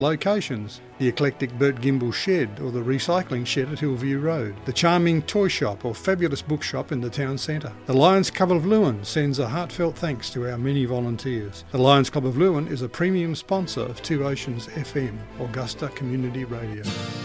Locations: the eclectic Bert Gimbel Shed or the recycling shed at Hillview Road, the charming toy shop or fabulous bookshop in the town centre. The Lions Club of Lewin sends a heartfelt thanks to our many volunteers. The Lions Club of Lewin is a premium sponsor of Two Oceans FM, Augusta Community Radio.